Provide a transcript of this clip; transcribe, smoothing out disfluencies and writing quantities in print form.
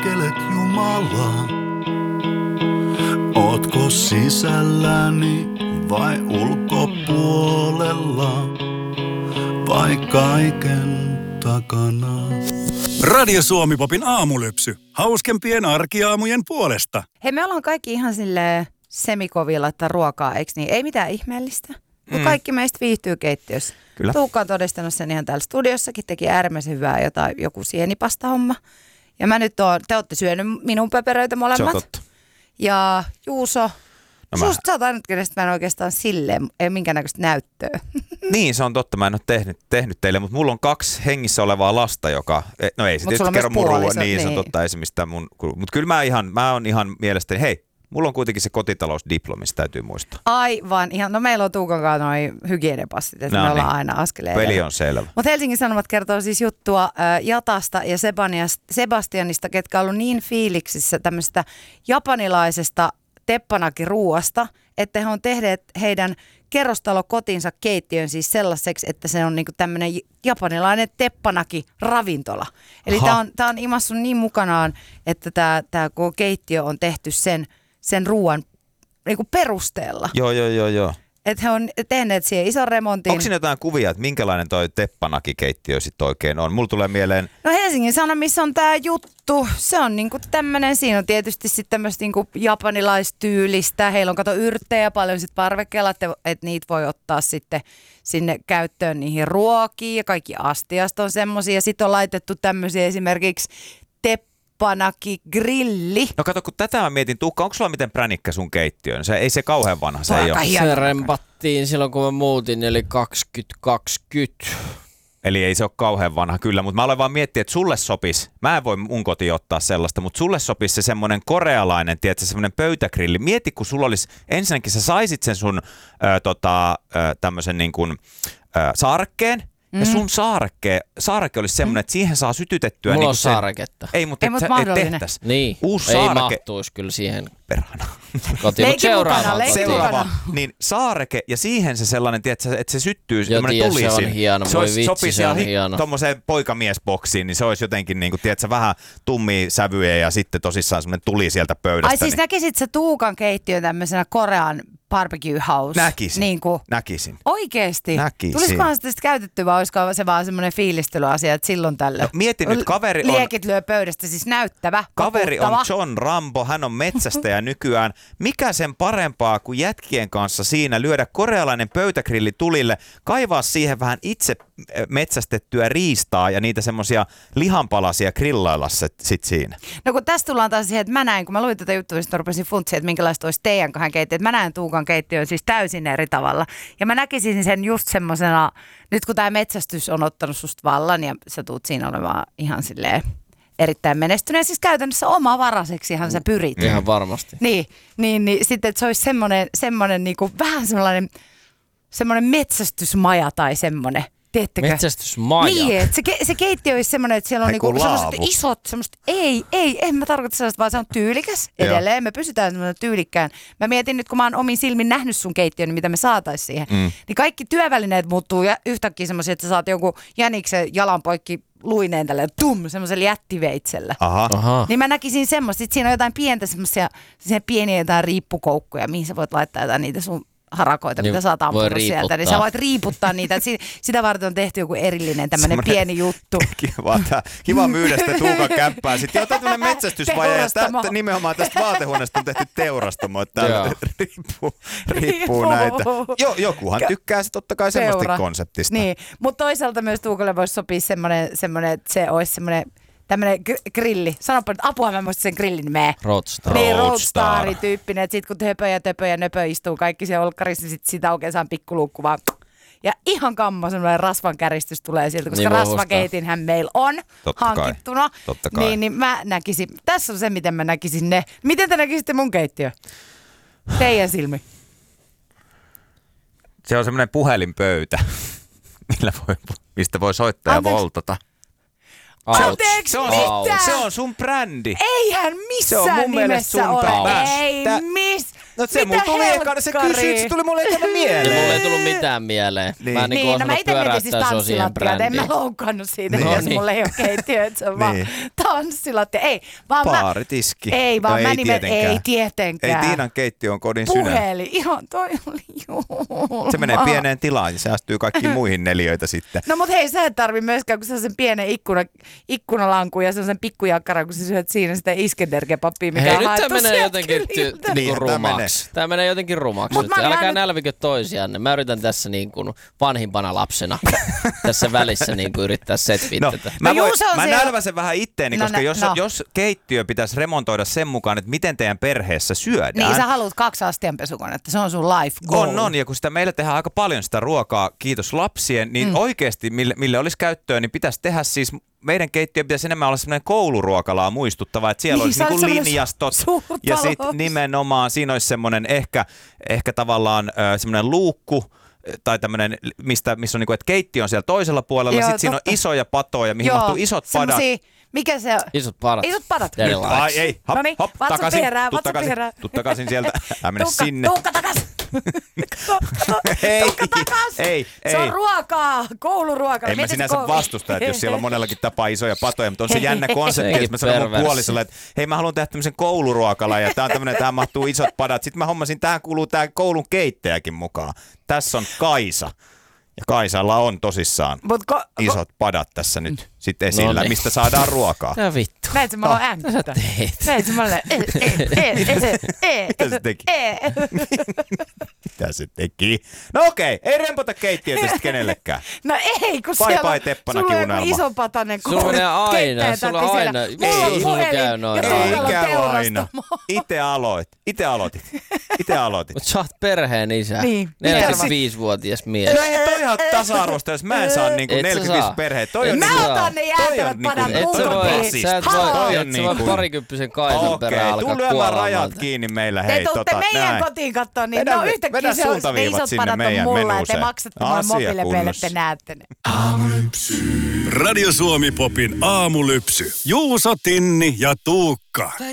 palvoskelet Jumalaa? Ootko sisälläni vai ulkopuolella vai kaiken takana? Radio Suomi-popin aamulypsy. Hauskempien arkiaamujen puolesta. Hei, me ollaan kaikki ihan silleen semikovilla, että ruokaa, eikö niin? Ei mitään ihmeellistä. Kaikki meistä viihtyy keittiössä. Kyllä. Tuukka on todistanut sen ihan täällä studiossakin, teki äärimmäisen hyvää joku sienipastahomma. Ja mä nyt te ootte syönyt minun pöperöitä molemmat. Se on totta. Ja Juuso, No sä oot ainut, kenestä mä en oikeastaan silleen, ei minkäännäköistä näyttöä. Niin, se on totta. Mä en ole tehnyt teille, mutta mulla on 2 hengissä olevaa lasta, joka... No ei se tietysti kerro mun ruoan. Niin, se on totta. Ei se mistään mun... Mutta kyllä mä oon ihan mielestäni... Hei, mulla on kuitenkin se kotitalousdiplomi, se täytyy muistaa. Aivan. Ihan, no meillä on Tuukan kanssa noin hygienipassit, että me ollaan aina askeleen. Peli on selvä. Mutta Helsingin Sanomat kertoo siis juttua Jatasta ja Sebastianista, ketkä on ollut niin fiiliksissä tämmöistä japanilaisesta teppanaki-ruuasta, että he on tehneet heidän kerrostalokotinsa keittiön siis sellaiseksi, että se on niinku tämmöinen japanilainen teppanaki-ravintola. Eli tämä on imassu niin mukanaan, että tämä koko keittiö on tehty sen ruuan niinku perusteella. Joo. Että he on tehneet siihen ison remontin. Onko siinä jotain kuvia, että minkälainen toi teppanaki-keittiö sitten oikein on? Mulla tulee mieleen... No Helsingin Sanomissa on tämä juttu. Se on niinku tämmöinen, siinä on tietysti sitten tämmöistä niinku japanilaistyylistä. Heillä on kato yrttejä paljon sitten parvekkeella, että niitä voi ottaa sitten sinne käyttöön niihin ruokiin. Ja kaikki astiast on semmoisia. Sitten on laitettu tämmöisiä esimerkiksi teppanaki-grilli. No kato, kun tätä mä mietin, Tuukka, onko sulla miten pränikkä sun keittiöön? Ei se kauhean vanha, se ei ole. Se rempattiin silloin, kun mä muutin, eli 2020. Eli ei se ole kauhean vanha, kyllä, mutta mä olen vaan miettinyt, että sulle sopisi, mä en voi mun kotiin ottaa sellaista, mutta sulle sopisi se semmoinen korealainen, tiedätkö, semmoinen pöytägrilli. Mieti, kun sulla olisi, ensinnäkin sä saisit sen sun tämmöisen niin kuin saarekkeen, ja sun saareke olisi semmoinen, että siihen saa sytytettyä... Mulla niin on saareketta. Ei, mutta et tehtäisi. Niin, uusi ei saareke. mahtuisi kyllä siihen perhana. kotiin, mutta seuraava. Niin saareke ja siihen se sellainen, tiedätkö, että se syttyy, semmoinen tuli se on siinä. hieno, Se voi vitsi, sopisi se on hieno. Tuommoiseen poikamiesboksiin, niin se olisi jotenkin, niin kuin, tiedätkö, vähän tummia sävyjä ja sitten tosissaan semmoinen tuli sieltä pöydästä. Ai siis näkisit sä Tuukan keittiön tämmöisenä Korean barbecue house? Näkisin. Oikeesti? Näkisin. Tulisikohan sitä käytetty vai olisiko se vaan semmoinen fiilistelyasia, että silloin tällöin? No, mieti nyt, kaveri on... Liekit lyö pöydästä, siis näyttävä, Kaveri vakuuttava. on John Rambo, hän on metsästäjä nykyään. Mikä sen parempaa kuin jätkien kanssa siinä lyödä korealainen pöytägrilli tulille, kaivaa siihen vähän itse metsästettyä riistaa ja niitä semmoisia lihanpalasia grillailla sit siinä. No kun tästä tullaan taas siihen, että mä näin, kun mä luin tätä juttua, niin rupesin funtsiin, että minkälaista olisi teidän kahden keittiö. Mä näen Tuukan keittiön siis täysin eri tavalla. Ja mä näkisin sen just semmosena, nyt kun tämä metsästys on ottanut susta vallan ja sä tuut siinä olemaan ihan silleen erittäin menestyneen. Siis käytännössä omavaraiseksihan sä pyrit. Ihan varmasti. Niin sitten, että se olisi semmoinen niinku, vähän semmoinen metsästysmaja tai semmoinen. Teettekö? Metsästysmaja? Niin, että se keittiö olisi semmoinen, että siellä on niinku semmoiset isot, semmoista, en mä tarkoita sellaista, vaan se on tyylikäs edelleen. Me pysytään semmoinen tyylikkään. Mä mietin nyt, kun mä oon omin silmin nähnyt sun keittiön, niin mitä me saatais siihen. Niin kaikki työvälineet muuttuu yhtäkkiä semmoisia, että sä saat jonkun jäniksen jalan poikki luineen tälleen semmoisella jättiveitsellä. Aha. Niin mä näkisin semmoista. Sitten siinä on jotain pientä semmoisia pieniä jotain riippukoukkuja, mihin sä voit laittaa jotain niitä sun harakoita, niin mitä sä oot ampunut sieltä, niin sä voit riiputtaa niitä. Sitä varten on tehty joku erillinen tämmöinen pieni juttu. Kiva myydä sitä Tuukan kämppää. Sitten jotain tämmöinen metsästysvaja ja nimenomaan tästä vaatehuoneesta on tehty teurastamo, että täällä riippuu näitä. Jokuhan tykkää se totta kai semmoista konseptista. Niin, mutta toisaalta myös Tuukalle voisi sopia semmoinen, että se olisi semmoinen tämmöinen grilli. Sanopa nyt, apua mä muistin sen grillin nimeä. Roadstar. Niin, Roadstar-tyyppinen. Että sit kun töpö ja nöpö istuu kaikki siellä olkkarissa, niin sitä oikein saa pikkuluukku vaan. Ja ihan kammo semmoinen rasvan käristys tulee sieltä, koska niin rasvakeitinhän meillä on hankittuna. Totta kai. Niin mä näkisin, tässä on se, miten mä näkisin ne. Miten te näkisitte mun keittiö? Teidän silmi. Se on semmoinen puhelinpöytä, mistä voi soittaa ja voltata. Anteeksi, mitä? Se on sun brändi. Eihän Se on missään mun mielestä nimessä sun ole. brändi. Ei No se mitä mulla tuli ekana, se kysyit, se tuli mulle ekana mieleen. Mulle ei tullut mitään mieleen. Niin. Mä Niin, no mä ite mietin siis tanssilattia, en mä brändiin. loukannut siitä, Niin. jos mulla ei ole keittiö, että se on vaan Niin. tanssilattia. Ei, vaan Baaritiski. Ei, vaan no, mä tietenkään. ei tietenkään. Ei, Tiinan keittiö on kodin sydän. Puhelin, ihan toi oli julma. Se menee pieneen tilaan ja säästyy kaikkiin muihin neliöitä sitten. No mut hei, sä et tarvi myöskään, kun sä sen pienen ikkunalankun ja sen pikkujakkaran, kun sä syöt siinä sitä iskenderkepappia, mikä Hei, on nyt tää haettu menee sieltä jotenkin kyliltä. Niin, tää rumaksi. Tää menee jotenkin rumaksi. Mut mä olin Älkää nyt- nälvikö toisianne. Mä yritän tässä niin kuin vanhimpana lapsena tässä välissä niin kuin yrittää setviä No, tätä. mä juu, se on mä se- nälväsen vähän itteeni, No, koska jos keittiö pitäisi remontoida sen mukaan, että miten teidän perheessä syödään. Niin, sä haluat 2 astianpesukonetta, se on sun life goal. On, ja kun sitä meillä tehdään aika paljon sitä ruokaa, kiitos lapsien, niin oikeasti mille olisi käyttöä, niin pitäisi tehdä siis, meidän keittiö pitäisi enemmän olla semmoinen kouluruokalaa muistuttava, että siellä Niin, olisi se niinku olisi linjastot suurtalous. ja sitten nimenomaan siinä olisi semmoinen ehkä tavallaan semmoinen luukku, tai tämmöinen, missä on niinku, että keittiö on siellä toisella puolella, Joo, sitten siinä on totta. isoja patoja, mihin mahtuu isot padat. Mikä se on? Isot padat. Isot padat. Daddy likes. Ai ei, hop, Noniin, hop, vatsa takaisin, perään, tuu vatsa takaisin, perään. tuu takaisin sieltä, älä mene sinne. Tuukka takas. Ei, Tuukka takas. ei. Se on ruokaa, kouluruokaa. En mä sinänsä vastusta, että jos siellä on monellakin tapaa isoja patoja, mutta on se jännä konsepti, että mä sanon mun Perversi. puolisolle, että hei mä haluan tehdä tämmöisen kouluruokala ja tää on tämmönen, tähän mahtuu isot padat. Sitten mä hommasin, tähän kuuluu tää koulun keittäjäkin mukaan. Tässä on Kaisa. Ja Kaisalla on tosissaan isot padat tässä nyt sitten esillä, Noniin. mistä saadaan ruokaa. Tää vittu. Näetkö, mä oon ääntä. Näetkö, mä olen Mitä se teki? Mitä se teki? No okei, ei rempota keittiötä sitten kenellekään. No ei, kun Bye siellä bye, on, Teppanakin sulla on unelma. joku isopatainen Sulla menee aina, sulla on aina. Mulla on Ei, sulla puhelin käy noin. ja tuolla on Eikä aina. teurastamo. Itse aloitit. Mut sä oot perheen isä. Niin. 45-vuotias mies. No eihän toi ihan tasa-arvoista, jos mä en saa niinku Et sä 45 saa. perheet. Toi on Et niinku... Mä saa. otan ne jäätävät niinku- padat Et mun sä voi, kotiin. sä et Haloo. voi, Toi et on sä voi niinku- parikymppisen Kaisan perään Okei, tuu alkaa lyömään kuolemaan. rajat kiinni meillä. Te Hei, tuutte meidän näin. kotiin katsoa, niin Vedä- no yhtäkkiä vedä se on, ne suuntaviivat isot sinne padat on meidän mulla ja te menuuseen. maksatte mulle Asia mobiilepeille, kunnossa. te näette ne. Radio Suomi Popin aamulypsy. Juuso, Tinni ja Tuukka.